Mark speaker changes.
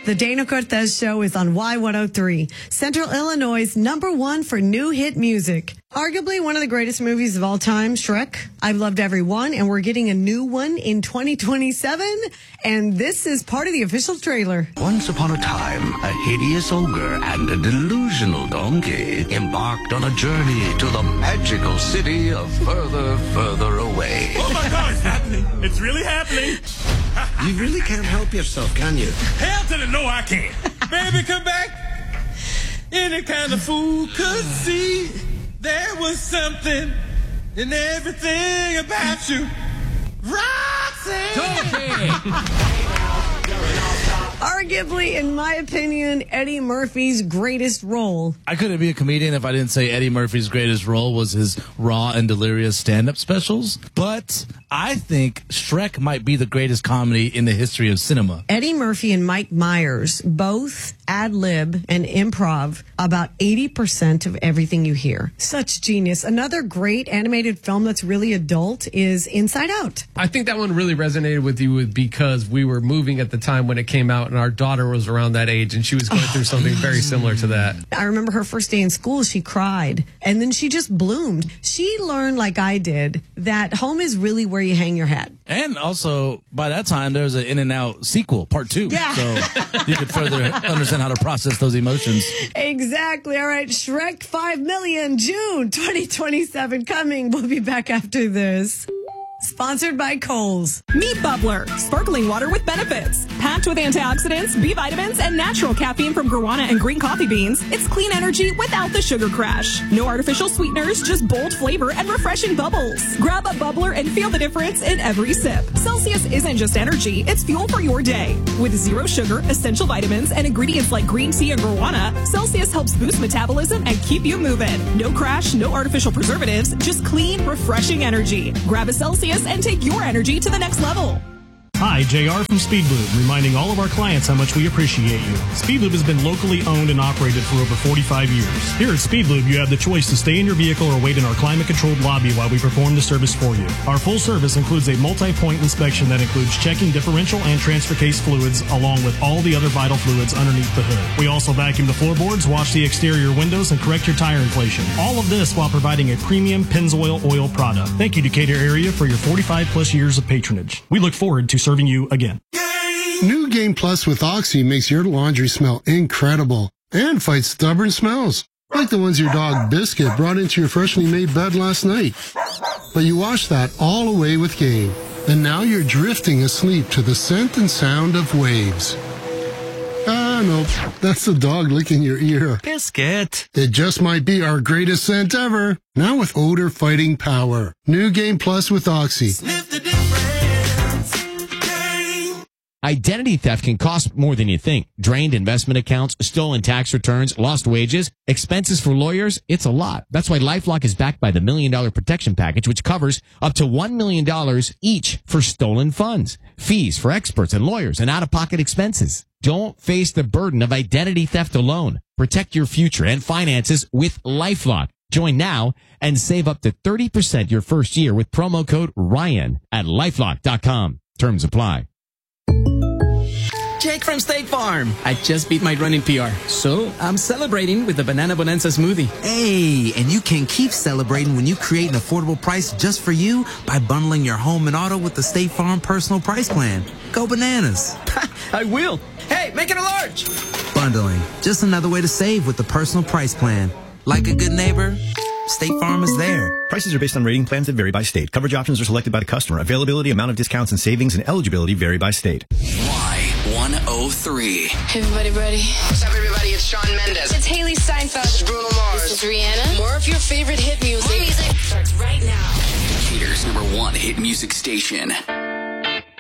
Speaker 1: The Dana Cortez Show is on Y103, Central Illinois' #1 for new hit music. Arguably one of the greatest movies of all time, Shrek. I've loved every one, and we're getting a new one in 2027, and this is part of the official trailer.
Speaker 2: Once upon a time, a hideous ogre and a delusional donkey embarked on a journey to the magical city of further away.
Speaker 3: Oh my God, it's happening. It's really happening.
Speaker 4: You really can't help yourself, can you?
Speaker 3: Hell to the no, I can't. Baby, come back. Any kind of fool could see there was something in everything about you. Roxy!
Speaker 1: Arguably, in my opinion, Eddie Murphy's greatest role.
Speaker 5: I couldn't be a comedian if I didn't say Eddie Murphy's greatest role was his raw and delirious stand-up specials. But I think Shrek might be the greatest comedy in the history of cinema.
Speaker 1: Eddie Murphy and Mike Myers both ad-lib and improv about 80% of everything you hear. Such genius. Another great animated film that's really adult is Inside Out.
Speaker 6: I think that one really resonated with you because we were moving at the time when it came out, and our daughter was around that age, and she was going through something very similar to that.
Speaker 1: I remember her first day in school, she cried, and then she just bloomed. She learned, like I did, that home is really where you hang your hat.
Speaker 5: And also, by that time, there was an In-N-Out sequel, part 2.
Speaker 1: Yeah.
Speaker 5: So you could further understand how to process those emotions.
Speaker 1: Exactly. All right, Shrek 5 million, June 2027 coming. We'll be back after this. Sponsored by Kohl's.
Speaker 7: Meet Bubbler, sparkling water with benefits. Packed with antioxidants, B vitamins, and natural caffeine from guarana and green coffee beans, it's clean energy without the sugar crash. No artificial sweeteners, just bold flavor and refreshing bubbles. Grab a Bubbler and feel the difference in every sip. Celsius isn't just energy, it's fuel for your day. With zero sugar, essential vitamins, and ingredients like green tea and guarana, Celsius helps boost metabolism and keep you moving. No crash, no artificial preservatives, just clean, refreshing energy. Grab a Celsius and take your energy to the next level.
Speaker 8: Hi, JR from Speedlube, reminding all of our clients how much we appreciate you. Speedlube has been locally owned and operated for over 45 years. Here at Speedlube, you have the choice to stay in your vehicle or wait in our climate-controlled lobby while we perform the service for you. Our full service includes a multi-point inspection that includes checking differential and transfer case fluids, along with all the other vital fluids underneath the hood. We also vacuum the floorboards, wash the exterior windows, and correct your tire inflation. All of this while providing a premium Pennzoil oil product. Thank you, Decatur area, for your 45-plus years of patronage. We look forward to serving you again.
Speaker 9: New Game Plus with Oxy makes your laundry smell incredible and fights stubborn smells, like the ones your dog Biscuit brought into your freshly made bed last night. But you washed that all away with Game, and now you're drifting asleep to the scent and sound of waves. Ah, nope, that's the dog licking your ear.
Speaker 2: Biscuit.
Speaker 9: It just might be our greatest scent ever, now with odor-fighting power. New Game Plus with Oxy.
Speaker 3: Sniff the difference.
Speaker 10: Identity theft can cost more than you think. Drained investment accounts, stolen tax returns, lost wages, expenses for lawyers. It's a lot. That's why LifeLock is backed by the $1 Million Protection Package, which covers up to $1 million each for stolen funds, fees for experts and lawyers, and out-of-pocket expenses. Don't face the burden of identity theft alone. Protect your future and finances with LifeLock. Join now and save up to 30% your first year with promo code Ryan at LifeLock.com. Terms apply.
Speaker 11: Jake from State Farm. I just beat my running PR, so I'm celebrating with the Banana Bonanza smoothie.
Speaker 12: Hey, and you can keep celebrating when you create an affordable price just for you by bundling your home and auto with the State Farm Personal Price Plan. Go bananas.
Speaker 11: I will. Hey, make it a large.
Speaker 12: Bundling, just another way to save with the Personal Price Plan. Like a good neighbor, State Farm is there.
Speaker 13: Prices are based on rating plans that vary by state. Coverage options are selected by the customer. Availability, amount of discounts and savings, and eligibility vary by state.
Speaker 14: Y103.
Speaker 15: Hey, everybody ready?
Speaker 16: What's up, everybody? It's Shawn Mendes.
Speaker 15: It's Haley Steinfeld.
Speaker 16: This is Bruno Mars.
Speaker 15: This is Rihanna.
Speaker 16: More of your favorite hit music.
Speaker 15: More music starts right now.
Speaker 14: Decatur's #1 hit music station.